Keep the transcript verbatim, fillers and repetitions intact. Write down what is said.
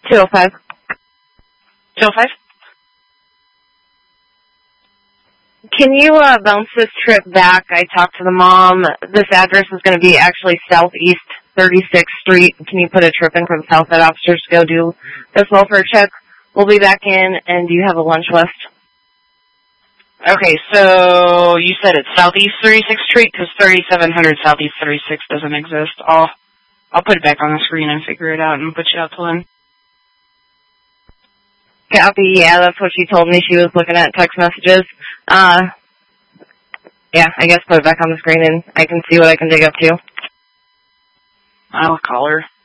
two oh five. two oh five? Can you uh, bounce this trip back? I talked to the mom. This address is going to be actually Southeast thirty-sixth Street. Can you put a trip in for the Southside officers to go do this welfare check? We'll be back in, and do you have a lunch list? Okay, so you said it's Southeast thirty-sixth Street, because thirty-seven hundred Southeast thirty-sixth doesn't exist. I'll, I'll put it back on the screen and figure it out and put you out to Lynn. Copy, yeah, that's what she told me. She was looking at text messages. Uh, yeah, I guess put it back on the screen and I can see what I can dig up to. I'll call her.